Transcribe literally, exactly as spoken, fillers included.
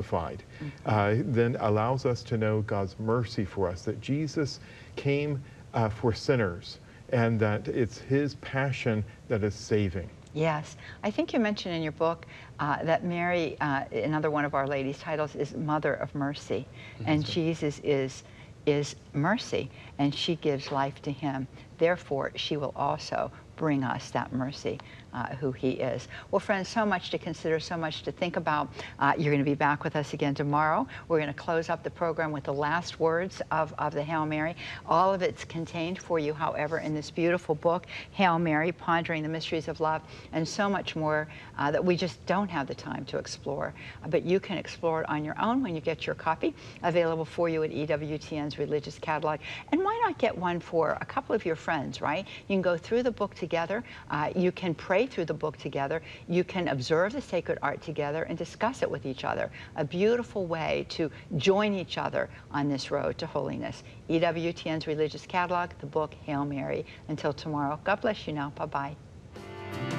crucified, uh, then allows us to know God's mercy for us, that Jesus came uh, for sinners, and that it's his passion that is saving. Yes. I think you mentioned in your book uh, that Mary, uh, another one of Our Lady's titles, is Mother of Mercy. And Jesus is, is mercy, and she gives life to him. Therefore, she will also bring us that mercy, uh, who he is. Well, friends, so much to consider, so much to think about. Uh, you're going to be back with us again tomorrow. We're going to close up the program with the last words of, of the Hail Mary. All of it's contained for you, however, in this beautiful book, Hail Mary, Pondering the Mysteries of Love, and so much more uh, that we just don't have the time to explore. Uh, but you can explore it on your own when you get your copy, available for you at E W T N's Religious Catalog. And why not get one for a couple of your friends, right? You can go through the book together. Uh, you can pray through the book together. You can observe the sacred art together and discuss it with each other. A beautiful way to join each other on this road to holiness. E W T N's Religious Catalog, the book Hail Mary. Until tomorrow, God bless you now. Bye-bye.